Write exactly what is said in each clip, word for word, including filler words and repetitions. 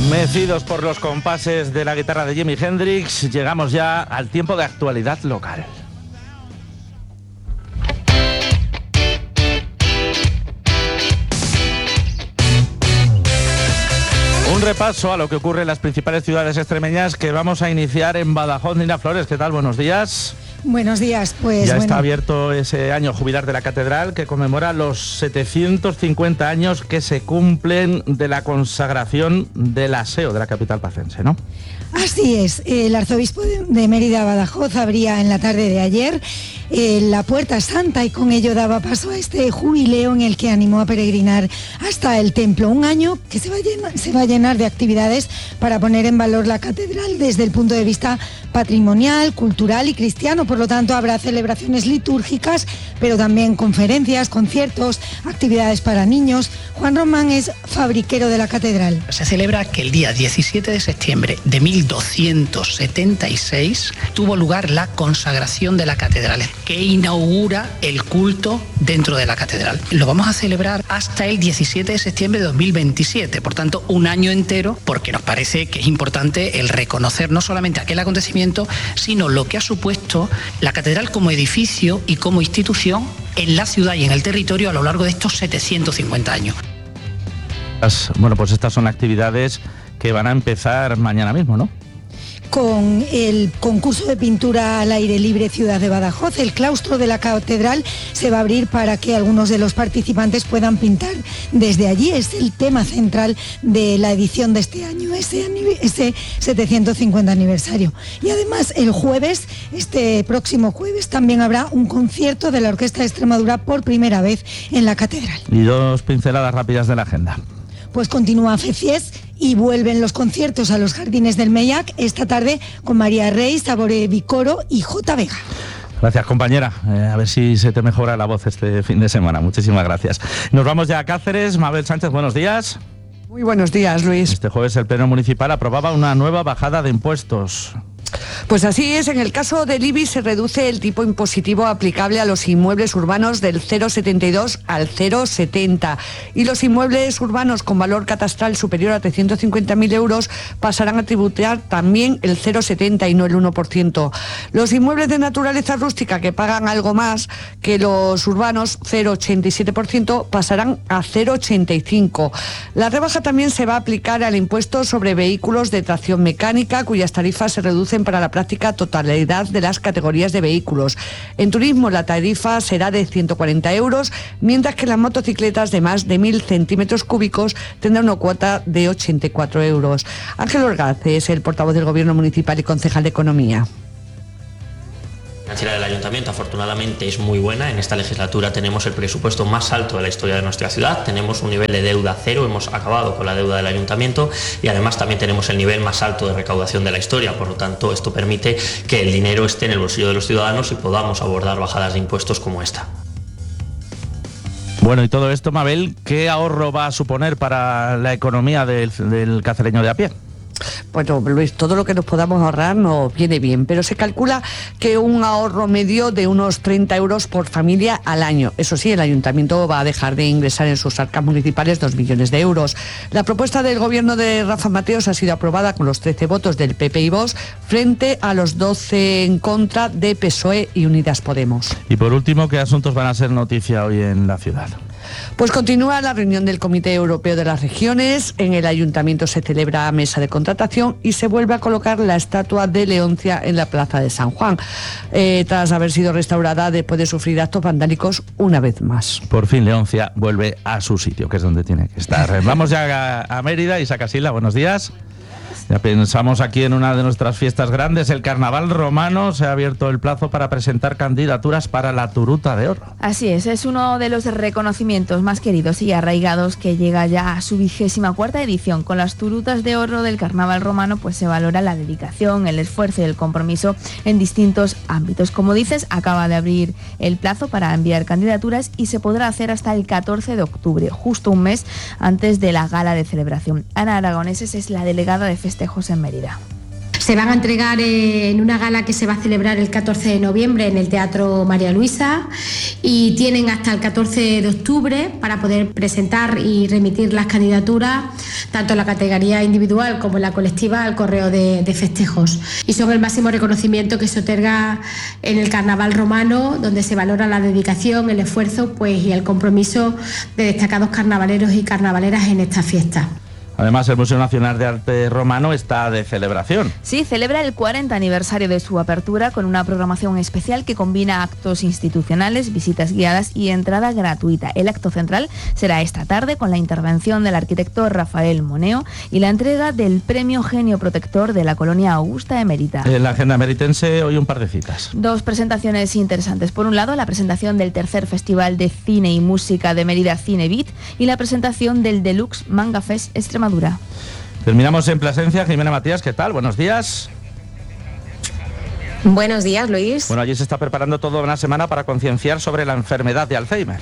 Mecidos por los compases de la guitarra de Jimi Hendrix, llegamos ya al tiempo de actualidad local. Un repaso a lo que ocurre en las principales ciudades extremeñas que vamos a iniciar en Badajoz. Nina Flores, ¿qué tal? Buenos días. Buenos días, pues ya bueno. Está abierto ese año jubilar de la catedral que conmemora los setecientos cincuenta años que se cumplen de la consagración del aseo de la capital pacense, ¿no? Así es, el arzobispo de Mérida Badajoz abría en la tarde de ayer eh, la Puerta Santa y con ello daba paso a este jubileo en el que animó a peregrinar hasta el templo. Un año que se va a llenar, se va a llenar de actividades para poner en valor la catedral desde el punto de vista patrimonial, cultural y cristiano. Por lo tanto, habrá celebraciones litúrgicas, pero también conferencias, conciertos, actividades para niños. Juan Román es fabriquero de la catedral. Se celebra que el día diecisiete de septiembre de mil doscientos setenta y seis tuvo lugar la consagración de la catedral, que inaugura el culto dentro de la catedral. Lo vamos a celebrar hasta el diecisiete de septiembre de dos mil veintisiete, por tanto, un año entero, porque nos parece que es importante el reconocer no solamente aquel acontecimiento, sino lo que ha supuesto la catedral como edificio y como institución en la ciudad y en el territorio a lo largo de estos setecientos cincuenta años. Bueno, pues estas son actividades que van a empezar mañana mismo, ¿no? Con el concurso de pintura al aire libre Ciudad de Badajoz, el claustro de la catedral se va a abrir para que algunos de los participantes puedan pintar desde allí. Es el tema central de la edición de este año, ese, ese setecientos cincuenta aniversario. Y además el jueves, este próximo jueves, también habrá un concierto de la Orquesta de Extremadura por primera vez en la catedral. Y dos pinceladas rápidas de la agenda. Pues continúa FECIES y vuelven los conciertos a los Jardines del Meillac esta tarde con María Rey, Sabore Vicoro y J. Vega. Gracias, compañera. Eh, a ver si se te mejora la voz este fin de semana. Muchísimas gracias. Nos vamos ya a Cáceres. Mabel Sánchez, buenos días. Muy buenos días, Luis. Este jueves el Pleno Municipal aprobaba una nueva bajada de impuestos. Pues así es, en el caso del I B I se reduce el tipo impositivo aplicable a los inmuebles urbanos del cero coma setenta y dos al cero coma setenta y los inmuebles urbanos con valor catastral superior a trescientos cincuenta mil euros pasarán a tributar también el cero coma setenta y no el uno por ciento. Los inmuebles de naturaleza rústica que pagan algo más que los urbanos, cero coma ochenta y siete por ciento, pasarán a cero coma ochenta y cinco por ciento. La rebaja también se va a aplicar al impuesto sobre vehículos de tracción mecánica, cuyas tarifas se reducen para la práctica totalidad de las categorías de vehículos. En turismo la tarifa será de ciento cuarenta euros, mientras que las motocicletas de más de mil centímetros cúbicos tendrán una cuota de ochenta y cuatro euros. Ángel Orgaz es el portavoz del Gobierno Municipal y concejal de Economía. La financiera del Ayuntamiento afortunadamente es muy buena. En esta legislatura tenemos el presupuesto más alto de la historia de nuestra ciudad, tenemos un nivel de deuda cero, hemos acabado con la deuda del Ayuntamiento y además también tenemos el nivel más alto de recaudación de la historia. Por lo tanto, esto permite que el dinero esté en el bolsillo de los ciudadanos y podamos abordar bajadas de impuestos como esta. Bueno, y todo esto, Mabel, ¿qué ahorro va a suponer para la economía del, del cacereño de a pie? Bueno, Luis, todo lo que nos podamos ahorrar nos viene bien, pero se calcula que un ahorro medio de unos treinta euros por familia al año. Eso sí, el Ayuntamiento va a dejar de ingresar en sus arcas municipales dos millones de euros. La propuesta del gobierno de Rafa Mateos ha sido aprobada con los trece votos del P P y Vox frente a los doce en contra de P S O E y Unidas Podemos. Y por último, ¿qué asuntos van a ser noticia hoy en la ciudad? Pues continúa la reunión del Comité Europeo de las Regiones. En el Ayuntamiento se celebra mesa de contratación y se vuelve a colocar la estatua de Leoncia en la Plaza de San Juan, eh, tras haber sido restaurada después de sufrir actos vandálicos una vez más. Por fin Leoncia vuelve a su sitio, que es donde tiene que estar. Vamos ya a, a Mérida. Isaac Asila, buenos días. Ya pensamos aquí en una de nuestras fiestas grandes, el Carnaval Romano. Se ha abierto el plazo para presentar candidaturas para la Turuta de Oro. Así es, es uno de los reconocimientos más queridos y arraigados que llega ya a su vigésima cuarta edición. Con las Turutas de Oro del Carnaval Romano pues se valora la dedicación, el esfuerzo y el compromiso en distintos ámbitos. Como dices, acaba de abrir el plazo para enviar candidaturas y se podrá hacer hasta el catorce de octubre, justo un mes antes de la gala de celebración. Ana Aragoneses es la delegada de festejos en Mérida. Se van a entregar en una gala que se va a celebrar el catorce de noviembre en el Teatro María Luisa y tienen hasta el catorce de octubre para poder presentar y remitir las candidaturas, tanto en la categoría individual como en la colectiva, al correo de, de festejos. Y son el máximo reconocimiento que se otorga en el Carnaval romano, donde se valora la dedicación, el esfuerzo pues, y el compromiso de destacados carnavaleros y carnavaleras en esta fiesta. Además, el Museo Nacional de Arte Romano está de celebración. Sí, celebra el cuarenta aniversario de su apertura con una programación especial que combina actos institucionales, visitas guiadas y entrada gratuita. El acto central será esta tarde con la intervención del arquitecto Rafael Moneo y la entrega del Premio Genio Protector de la Colonia Augusta Emérita. En la agenda meritense hoy un par de citas. Dos presentaciones interesantes. Por un lado, la presentación del tercer Festival de Cine y Música de Mérida, Cinebeat, y la presentación del Deluxe Manga Fest Extremadura. Terminamos en Plasencia. Jimena Matías, ¿qué tal? Buenos días. Buenos días, Luis. Bueno, allí se está preparando toda una semana para concienciar sobre la enfermedad de Alzheimer.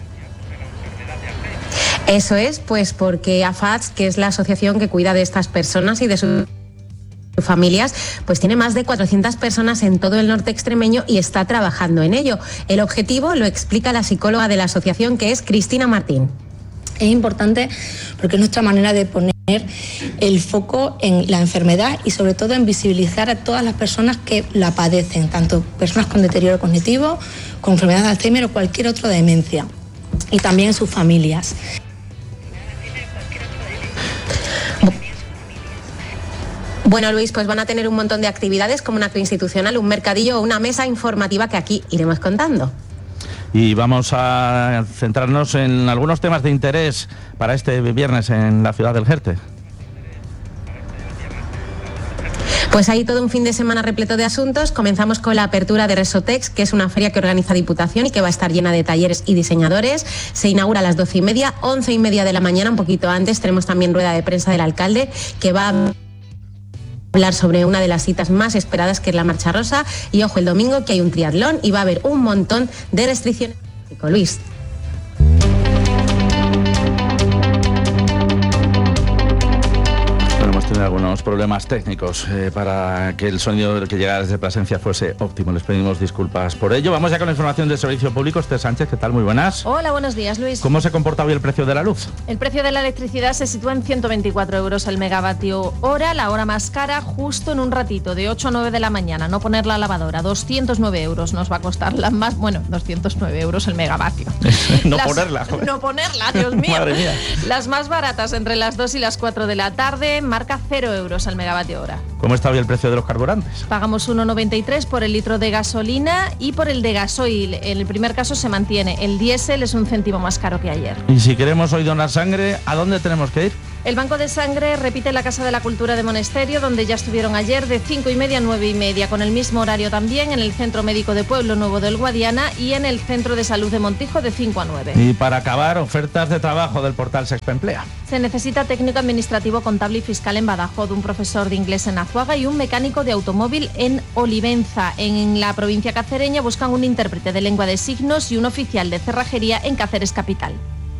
Eso es, pues porque A F A D S, que es la asociación que cuida de estas personas y de sus familias, pues tiene más de cuatrocientas personas en todo el norte extremeño y está trabajando en ello. El objetivo lo explica la psicóloga de la asociación, que es Cristina Martín. Es importante porque es nuestra manera de poner el foco en la enfermedad y sobre todo en visibilizar a todas las personas que la padecen, tanto personas con deterioro cognitivo, con enfermedad de Alzheimer o cualquier otra demencia, y también sus familias. Bueno, Luis, pues van a tener un montón de actividades como un acto institucional, un mercadillo o una mesa informativa que aquí iremos contando. Y vamos a centrarnos en algunos temas de interés para este viernes en la ciudad del Jerte. Pues hay todo un fin de semana repleto de asuntos. Comenzamos con la apertura de Resotex, que es una feria que organiza Diputación y que va a estar llena de talleres y diseñadores. Se inaugura a las doce y media, once y media de la mañana, un poquito antes. Tenemos también rueda de prensa del alcalde, que va a hablar sobre una de las citas más esperadas, que es la Marcha Rosa. Y ojo, el domingo que hay un triatlón y va a haber un montón de restricciones. Luis. Tiene algunos problemas técnicos eh, para que el sonido que llegara desde Plasencia fuese óptimo. Les pedimos disculpas por ello. Vamos ya con la información del servicio público. Esther Sánchez, ¿qué tal? Muy buenas. Hola, buenos días, Luis. ¿Cómo se comporta hoy el precio de la luz? El precio de la electricidad se sitúa en ciento veinticuatro euros el megavatio hora, la hora más cara justo en un ratito, de ocho a nueve de la mañana. No poner la lavadora, doscientos nueve euros nos va a costar la más, bueno, doscientos nueve euros el megavatio. no las, ponerla, joder. No ponerla, Dios mío. Madre mía. Las más baratas entre las dos y las cuatro de la tarde, marca cero euros al megavatio hora. ¿Cómo está hoy el precio de los carburantes? Pagamos uno noventa y tres por el litro de gasolina y por el de gasoil. En el primer caso se mantiene. El diésel es un céntimo más caro que ayer. Y si queremos hoy donar sangre, ¿a dónde tenemos que ir? El Banco de Sangre repite la Casa de la Cultura de Monesterio, donde ya estuvieron ayer de cinco y media a nueve y media, con el mismo horario también en el Centro Médico de Pueblo Nuevo del Guadiana y en el Centro de Salud de Montijo de cinco a nueve. Y para acabar, ofertas de trabajo del portal Sexpa Emplea. Se necesita técnico administrativo, contable y fiscal en Badajoz, un profesor de inglés en Azuaga y un mecánico de automóvil en Olivenza. En la provincia cacereña buscan un intérprete de lengua de signos y un oficial de cerrajería en Cáceres capital.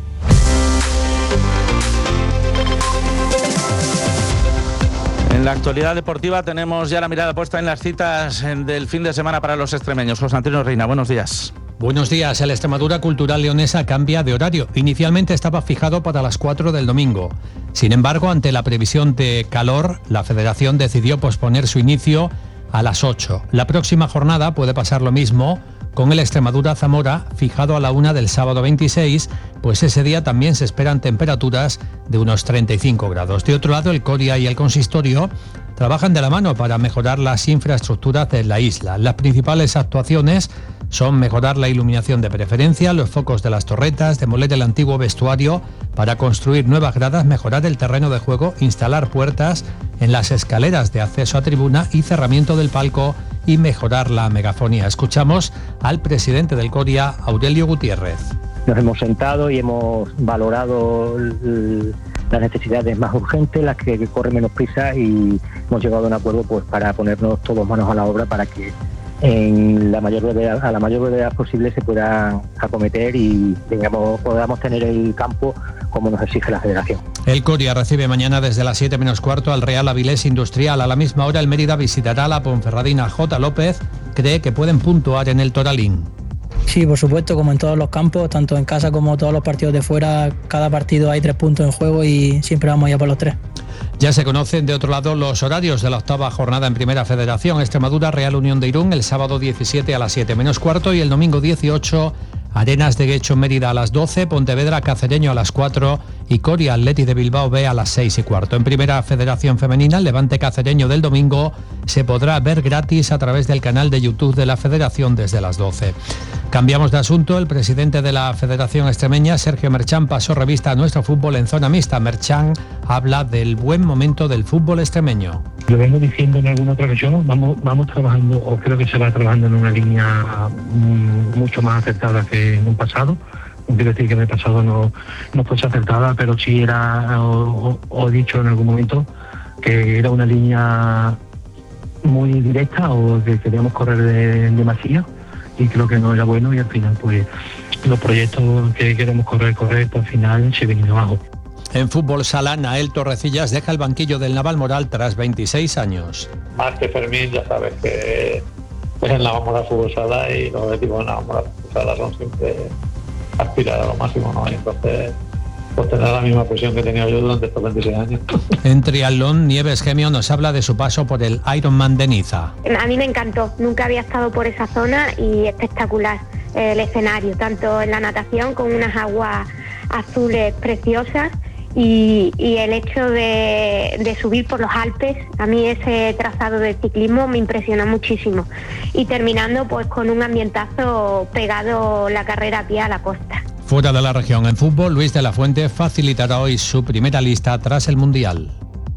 En la actualidad deportiva tenemos ya la mirada puesta en las citas del fin de semana para los extremeños. José Antonio Reina, buenos días. Buenos días. La Extremadura Cultural Leonesa cambia de horario. Inicialmente estaba fijado para las cuatro del domingo. Sin embargo, ante la previsión de calor, la Federación decidió posponer su inicio a las ocho. La próxima jornada puede pasar lo mismo con el Extremadura Zamora, fijado a la una del sábado veintiséis, pues ese día también se esperan temperaturas de unos treinta y cinco grados. De otro lado, el Coria y el Consistorio trabajan de la mano para mejorar las infraestructuras de la isla. Las principales actuaciones son mejorar la iluminación de preferencia, los focos de las torretas, demoler el antiguo vestuario para construir nuevas gradas, mejorar el terreno de juego, instalar puertas en las escaleras de acceso a tribuna y cerramiento del palco y mejorar la megafonía. Escuchamos al presidente del Coria, Aurelio Gutiérrez. Nos hemos sentado y hemos valorado el, las necesidades más urgentes, las que corren menos prisa, y hemos llegado a un acuerdo pues para ponernos todos manos a la obra para que en la mayor brevedad, a la mayor brevedad posible se puedan acometer y digamos, podamos tener el campo como nos exige la federación. El Coria recibe mañana desde las siete menos cuarto al Real Avilés Industrial. A la misma hora el Mérida visitará la Ponferradina. J. López cree que pueden puntuar en el Toralín. Sí, por supuesto, como en todos los campos, tanto en casa como todos los partidos de fuera, cada partido hay tres puntos en juego y siempre vamos allá por los tres. Ya se conocen de otro lado los horarios de la octava jornada en Primera Federación. Extremadura, Real Unión de Irún, el sábado diecisiete a las siete menos cuarto y el domingo dieciocho, Arenas de Guecho Mérida a las doce, Pontevedra Cacereño a las cuatro y Coria Athletic de Bilbao B a las seis y cuarto. En Primera Federación Femenina, el Levante Cacereño del domingo se podrá ver gratis a través del canal de YouTube de la Federación desde las doce. Cambiamos de asunto. El presidente de la Federación Extremeña, Sergio Merchán, pasó revista a nuestro fútbol en zona mixta. Merchán habla del buen momento del fútbol extremeño. Lo vengo diciendo en alguna otra ocasión, vamos, vamos trabajando, o creo que se va trabajando en una línea mm, mucho más acertada que en un pasado. No quiero decir que en el pasado no, no fuese acertada, pero sí era, o, o he dicho en algún momento, que era una línea muy directa o que queríamos correr de, demasiado. Y creo que no era bueno y al final pues los proyectos que queremos correr, correr, pues al final se vienen abajo. En fútbol sala, Nael Torrecillas deja el banquillo del Navalmoral tras veintiséis años. Más que Fermín, ya sabes que es el Navalmoral Fútbol Sala y los objetivos del Navalmoral Fútbol Sala son siempre aspirar a lo máximo, ¿no? Y entonces pues tener la misma presión que he tenido yo durante estos veintiséis años. En triatlón, Nieves Gemio nos habla de su paso por el Ironman de Niza. A mí me encantó, nunca había estado por esa zona y espectacular el escenario, tanto en la natación con unas aguas azules preciosas y, y el hecho de, de subir por los Alpes. A mí ese trazado de ciclismo me impresionó muchísimo y terminando pues con un ambientazo pegado la carrera a pie a la costa. Fuera de la región en fútbol, Luis de la Fuente facilitará hoy su primera lista tras el Mundial.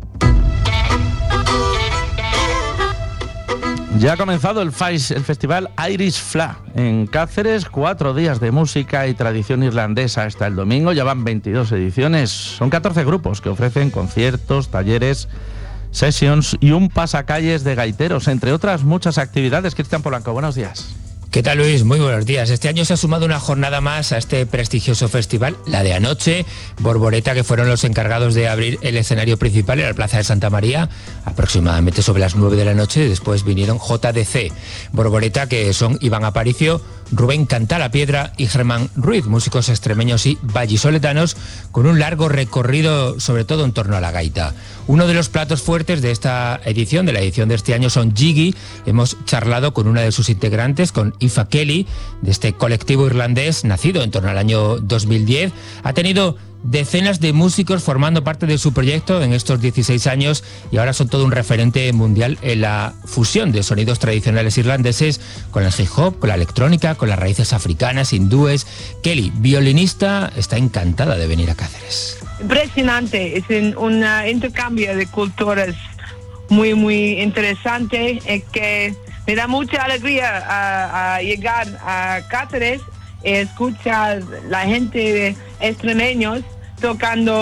Ya ha comenzado el, Fais, el festival Irish Fla en Cáceres, cuatro días de música y tradición irlandesa hasta el domingo, ya van veintidós ediciones, son catorce grupos que ofrecen conciertos, talleres, sessions y un pasacalles de gaiteros, entre otras muchas actividades. Cristian Polanco, buenos días. ¿Qué tal, Luis? Muy buenos días. Este año se ha sumado una jornada más a este prestigioso festival, la de anoche. Borboreta, que fueron los encargados de abrir el escenario principal en la Plaza de Santa María, aproximadamente sobre las nueve de la noche. Después vinieron J D C. Borboreta, que son Iván Aparicio, Rubén Cantalapiedra y Germán Ruiz, músicos extremeños y vallisoletanos, con un largo recorrido, sobre todo en torno a la gaita. Uno de los platos fuertes de esta edición, de la edición de este año, son Jiggy. Hemos charlado con una de sus integrantes, con Aoife Kelly, de este colectivo irlandés, nacido en torno al año dos mil diez. Ha tenido decenas de músicos formando parte de su proyecto en estos dieciséis años y ahora son todo un referente mundial en la fusión de sonidos tradicionales irlandeses con el hip hop, con la electrónica, con las raíces africanas, hindúes. Kelly, violinista, está encantada de venir a Cáceres. Impresionante, es un intercambio de culturas muy, muy interesante, es que me da mucha alegría a, a llegar a Cáceres y escuchar la gente extremeños tocando